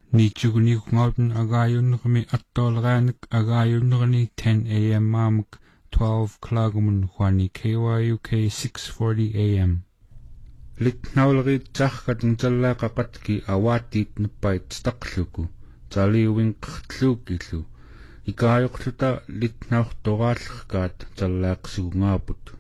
Nichugunikungauten agayunnermi attolraanik agayunnerni 10 a.m. maamuk 12 klagumun huani KYUK 6:40 a.m. Litnaulrit tsarkatun tallaqaqatki awaatiit nuppait staqluku taliuinqertluukillu ikaayuqluta litnaurtoraallерkaat tallaaqsugungaaput